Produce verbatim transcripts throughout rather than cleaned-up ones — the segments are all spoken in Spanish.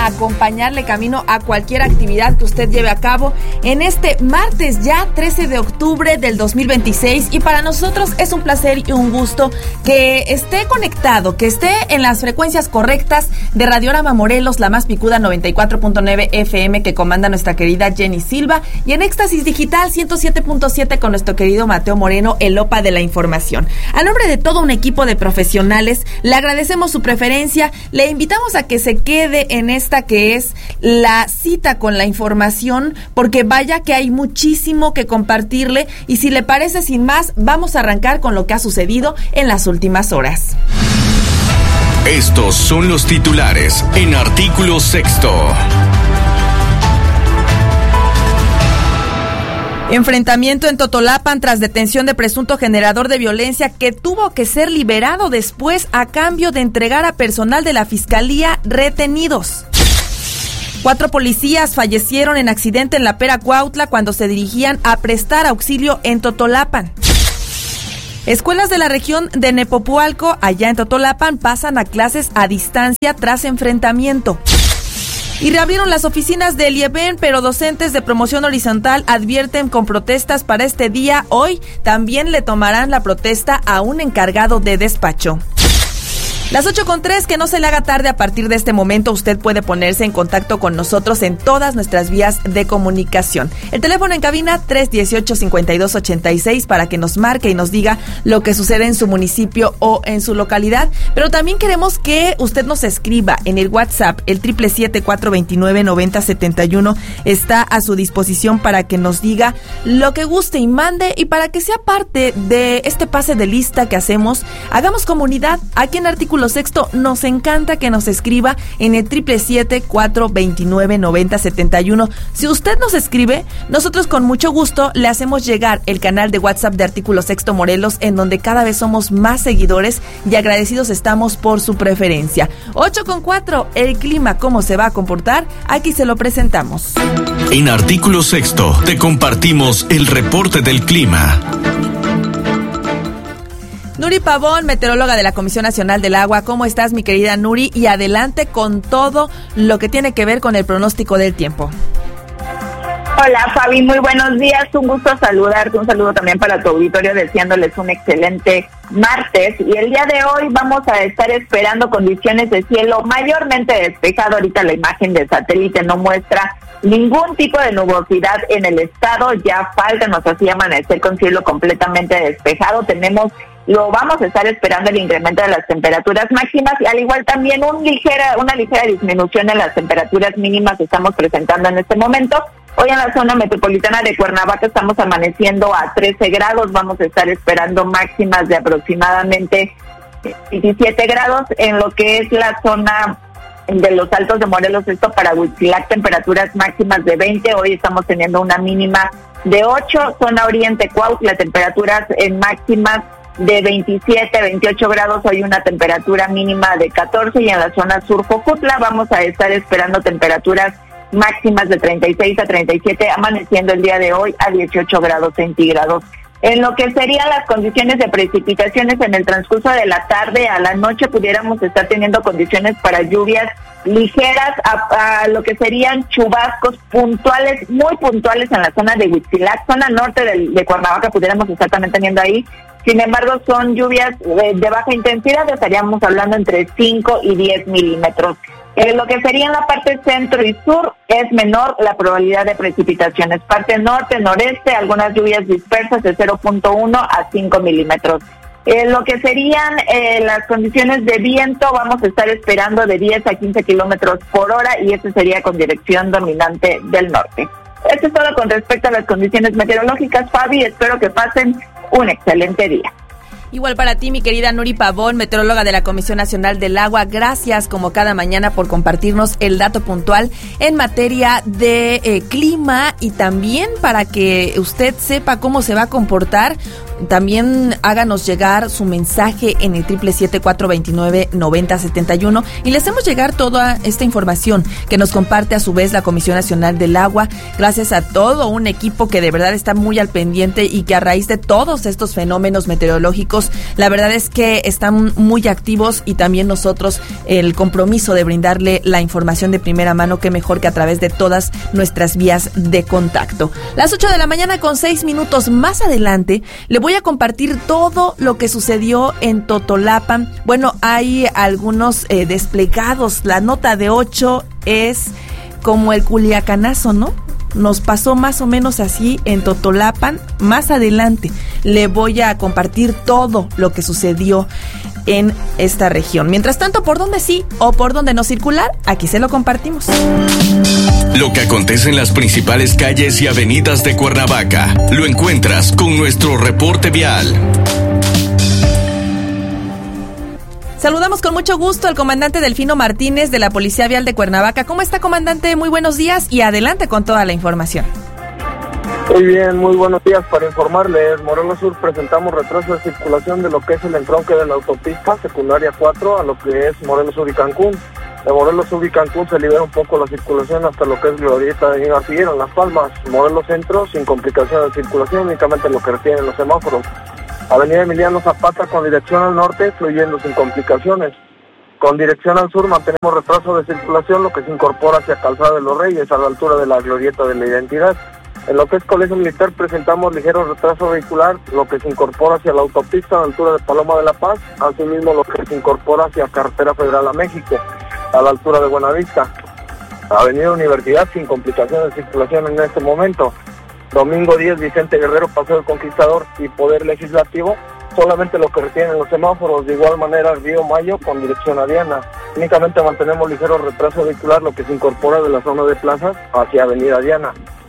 acompañarle camino a cualquier actividad que usted lleve a cabo en este martes ya trece de octubre del dos mil veintiséis, y para nosotros es un placer y un gusto que esté conectado, que esté en las frecuencias correctas de Radiorama Morelos, la más picuda noventa y cuatro punto nueve F M que comanda nuestra querida Jenny Silva, y en Éxtasis Digital ciento siete punto siete con nuestro querido Mateo Moreno, el Opa de la información. A nombre de todo un equipo de profesionales, le agradecemos su preferencia, le invitamos a que se quede en esta que es la cita con la información, porque vaya que hay muchísimo que compartirle, y si le parece, sin más, vamos a arrancar con lo que ha sucedido en las últimas horas. Estos son los titulares en Artículo Sexto. Enfrentamiento en Totolapan tras detención de presunto generador de violencia que tuvo que ser liberado después a cambio de entregar a personal de la Fiscalía retenidos. Cuatro policías fallecieron en accidente en la Pera Cuautla cuando se dirigían a prestar auxilio en Totolapan. Escuelas de la región de Nepopualco, allá en Totolapan, pasan a clases a distancia tras enfrentamiento. Y reabrieron las oficinas del IEBEN, pero docentes de promoción horizontal advierten con protestas para este día. Hoy también le tomarán la protesta a un encargado de despacho. Las ocho con tres, que no se le haga tarde. A partir de este momento usted puede ponerse en contacto con nosotros en todas nuestras vías de comunicación. El teléfono en cabina tres uno ocho, cinco dos ocho seis para que nos marque y nos diga lo que sucede en su municipio o en su localidad. Pero también queremos que usted nos escriba en el WhatsApp. El siete siete siete, cuatro dos nueve, nueve cero siete uno está a su disposición para que nos diga lo que guste y mande, y para que sea parte de este pase de lista que hacemos. Hagamos comunidad aquí en Artículo Sexto. Nos encanta que nos escriba en el siete siete siete, cuatro dos nueve, nueve cero siete uno. Si usted nos escribe, nosotros con mucho gusto le hacemos llegar el canal de WhatsApp de Artículo Sexto Morelos, en donde cada vez somos más seguidores y agradecidos estamos por su preferencia. ocho con cuatro, el clima, ¿cómo se va a comportar? Aquí se lo presentamos. En Artículo Sexto te compartimos el reporte del clima. Nuri Pavón, meteoróloga de la Comisión Nacional del Agua. ¿Cómo estás, mi querida Nuri? Y adelante con todo lo que tiene que ver con el pronóstico del tiempo. Hola, Fabi, muy buenos días. Un gusto saludarte. Un saludo también para tu auditorio, deseándoles un excelente martes. Y el día de hoy vamos a estar esperando condiciones de cielo mayormente despejado. Ahorita la imagen de satélite no muestra ningún tipo de nubosidad en el estado. Ya falta, nos hacía amanecer con cielo completamente despejado. Tenemos Lo vamos a estar esperando el incremento de las temperaturas máximas, y al igual también un ligera, una ligera disminución en las temperaturas mínimas que estamos presentando en este momento. Hoy en la zona metropolitana de Cuernavaca estamos amaneciendo a trece grados, vamos a estar esperando máximas de aproximadamente diecisiete grados. En lo que es la zona de los Altos de Morelos, esto para Huitzilac, temperaturas máximas de veinte, hoy estamos teniendo una mínima de ocho. Zona Oriente Cuautla, temperaturas en máximas de veintisiete, veintiocho grados, hoy una temperatura mínima de catorce, y en la zona sur Jojutla vamos a estar esperando temperaturas máximas de treinta y seis a treinta y siete, amaneciendo el día de hoy a dieciocho grados centígrados. En lo que serían las condiciones de precipitaciones en el transcurso de la tarde a la noche, pudiéramos estar teniendo condiciones para lluvias ligeras, a, a lo que serían chubascos puntuales, muy puntuales en la zona de Huitzilac, zona norte de, de Cuernavaca, pudiéramos estar también teniendo ahí. Sin embargo, son lluvias de, de baja intensidad, estaríamos hablando entre cinco y diez milímetros. En lo que sería en la parte centro y sur es menor la probabilidad de precipitaciones. Parte norte, noreste, algunas lluvias dispersas de cero punto uno a cinco milímetros. En lo que serían eh, las condiciones de viento, vamos a estar esperando de diez a quince kilómetros por hora, y este sería con dirección dominante del norte. Esto es todo con respecto a las condiciones meteorológicas, Fabi. Espero que pasen un excelente día. Igual para ti, mi querida Nuri Pavón, meteoróloga de la Comisión Nacional del Agua. Gracias, como cada mañana, por compartirnos el dato puntual en materia de eh, clima, y también para que usted sepa cómo se va a comportar También háganos llegar su mensaje en el triple siete cuatro veintinueve noventa setenta y uno y le hacemos llegar toda esta información que nos comparte a su vez la Comisión Nacional del Agua, gracias a todo un equipo que de verdad está muy al pendiente y que a raíz de todos estos fenómenos meteorológicos, la verdad es que están muy activos y también nosotros el compromiso de brindarle la información de primera mano, que mejor que a través de todas nuestras vías de contacto. Las ocho de la mañana con seis minutos. Más adelante le voy a compartir todo lo que sucedió en Totolapan. Bueno, hay algunos eh, desplegados. La nota de ocho es como el culiacanazo, ¿no? Nos pasó más o menos así en Totolapan. Más adelante le voy a compartir todo lo que sucedió en esta región. Mientras tanto, ¿por dónde sí o por dónde no circular? Aquí se lo compartimos. Lo que acontece en las principales calles y avenidas de Cuernavaca lo encuentras con nuestro reporte vial. Saludamos con mucho gusto al comandante Delfino Martínez de la Policía Vial de Cuernavaca. ¿Cómo está, comandante? Muy buenos días y adelante con toda la información. Muy bien, muy buenos días. Para informarles, Morelos Sur presentamos retraso de circulación de lo que es el entronque de la autopista secundaria cuatro a lo que es Morelos Sur y Cancún. De Morelos Sur y Cancún se libera un poco la circulación hasta lo que es Glorieta de García en Las Palmas. Morelos Centro sin complicación de circulación, únicamente lo que refieren los semáforos. Avenida Emiliano Zapata con dirección al norte fluyendo sin complicaciones. Con dirección al sur mantenemos retraso de circulación, lo que se incorpora hacia Calzada de los Reyes a la altura de la Glorieta de la Identidad. En lo que es Colegio Militar presentamos ligero retraso vehicular, lo que se incorpora hacia la autopista a la altura de Paloma de la Paz, asimismo lo que se incorpora hacia Carretera Federal a México, a la altura de Buenavista. Avenida Universidad sin complicaciones de circulación en este momento. Domingo diez, Vicente Guerrero, Paseo del Conquistador y Poder Legislativo, solamente lo que retienen los semáforos. De igual manera, Río Mayo con dirección a Diana. Únicamente mantenemos ligero retraso vehicular, lo que se incorpora de la zona de plazas hacia Avenida Diana.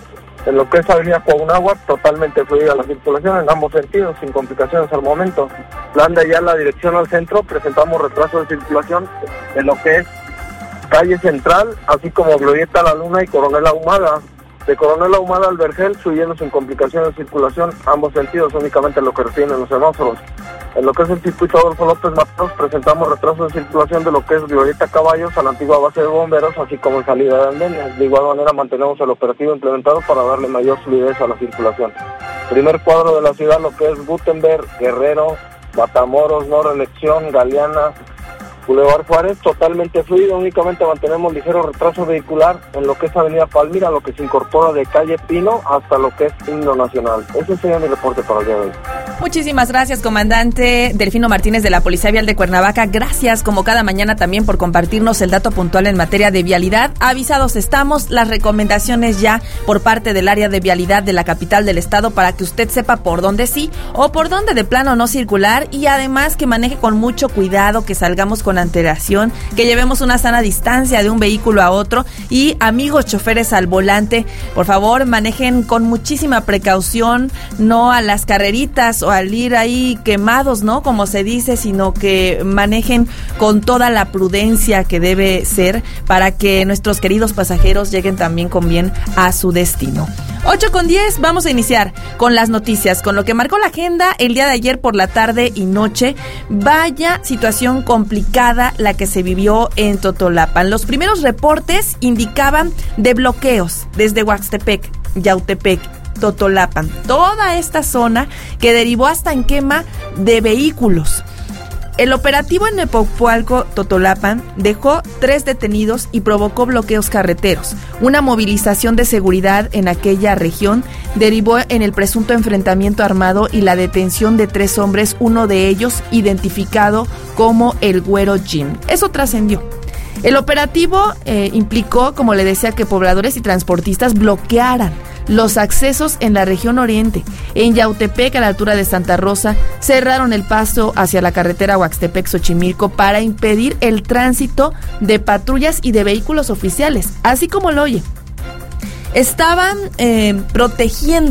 En lo que es Avenida Coahunáhuac, totalmente fluida la circulación en ambos sentidos, sin complicaciones al momento. Plan de allá, la dirección al centro, presentamos retraso de circulación en lo que es Calle Central, así como Glorieta La Luna y Coronel Ahumada. De Coronel Ahumada al Vergel, fluyendo sin complicaciones de circulación, ambos sentidos, únicamente lo que refieren los semáforos. En lo que es el circuito Adolfo López Mateos, presentamos retraso de circulación de lo que es Glorieta Caballos a la antigua base de bomberos, así como en salida de andenes. De igual manera mantenemos el operativo implementado para darle mayor fluidez a la circulación. Primer cuadro de la ciudad, lo que es Gutenberg, Guerrero, Matamoros, No Reelección, Galeana, Boulevard Juárez, totalmente fluido, únicamente mantenemos ligero retraso vehicular en lo que es Avenida Palmira, lo que se incorpora de Calle Pino hasta lo que es Himno Nacional. Ese sería mi reporte para el día de hoy. Muchísimas gracias, comandante Delfino Martínez de la Policía Vial de Cuernavaca. Gracias, como cada mañana, también por compartirnos el dato puntual en materia de vialidad. Avisados estamos, las recomendaciones ya por parte del área de vialidad de la capital del estado para que usted sepa por dónde sí o por dónde de plano no circular, y además que maneje con mucho cuidado, que salgamos con antelación, que llevemos una sana distancia de un vehículo a otro, y amigos choferes al volante, por favor manejen con muchísima precaución, no a las carreritas o al ir ahí quemados, ¿no? Como se dice, sino que manejen con toda la prudencia que debe ser para que nuestros queridos pasajeros lleguen también con bien a su destino. ocho con diez, vamos a iniciar con las noticias, con lo que marcó la agenda el día de ayer por la tarde y noche. Vaya situación complicada la que se vivió en Totolapan. Los primeros reportes indicaban de bloqueos desde Huaxtepec, Yautepec, Totolapan, toda esta zona que derivó hasta en quema de vehículos. El operativo en Nepocpualco, Totolapan, dejó tres detenidos y provocó bloqueos carreteros. Una movilización de seguridad en aquella región derivó en el presunto enfrentamiento armado y la detención de tres hombres, uno de ellos identificado como el Güero Jim. Eso trascendió. El operativo eh, implicó, como le decía, que pobladores y transportistas bloquearan los accesos en la región oriente. En Yautepec, a la altura de Santa Rosa, cerraron el paso hacia la carretera Huaxtepec-Xochimilco para impedir el tránsito de patrullas y de vehículos oficiales, así como lo oye. Estaban eh, protegiendo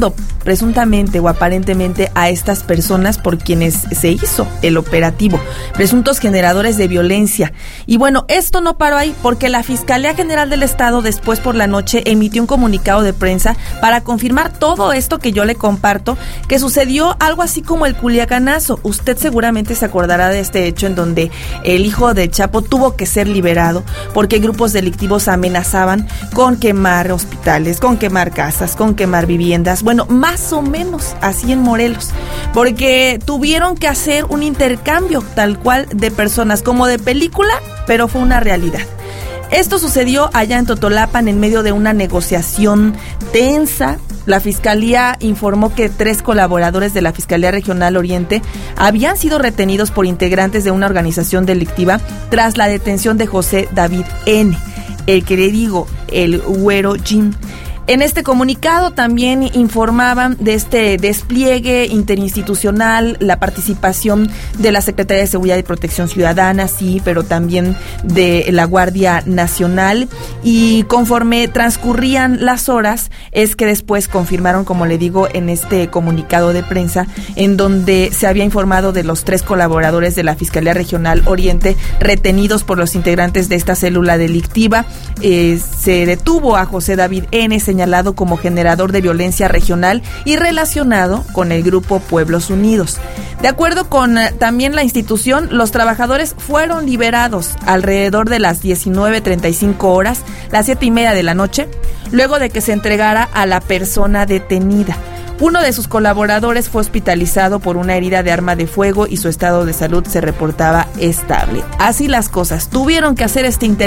presuntamente o aparentemente a estas personas por quienes se hizo el operativo, presuntos generadores de violencia. Y bueno, esto no paró ahí, porque la Fiscalía General del Estado después por la noche emitió un comunicado de prensa para confirmar todo esto que yo le comparto, que sucedió algo así como el Culiacanazo. Usted seguramente se acordará de este hecho en donde el hijo de Chapo tuvo que ser liberado porque grupos delictivos amenazaban con quemar hospitales, con quemar casas, con quemar viviendas. Bueno, más o menos así en Morelos, porque tuvieron que hacer un intercambio tal cual de personas, como de película, pero fue una realidad. Esto sucedió allá en Totolapan en medio de una negociación tensa. La Fiscalía informó que tres colaboradores de la Fiscalía Regional Oriente habían sido retenidos por integrantes de una organización delictiva tras la detención de José David N., el que le digo, el Güero Jim. En este comunicado también informaban de este despliegue interinstitucional, la participación de la Secretaría de Seguridad y Protección Ciudadana, sí, pero también de la Guardia Nacional. Y conforme transcurrían las horas, es que después confirmaron, como le digo, en este comunicado de prensa, en donde se había informado de los tres colaboradores de la Fiscalía Regional Oriente retenidos por los integrantes de esta célula delictiva. Eh, se detuvo a José David N., señalado como generador de violencia regional y relacionado con el grupo Pueblos Unidos. De acuerdo con eh, también la institución, los trabajadores fueron liberados alrededor de las diecinueve treinta y cinco horas, las siete y media de la noche, luego de que se entregara a la persona detenida. Uno de sus colaboradores fue hospitalizado por una herida de arma de fuego y su estado de salud se reportaba estable. Así las cosas, tuvieron que hacer este intercambio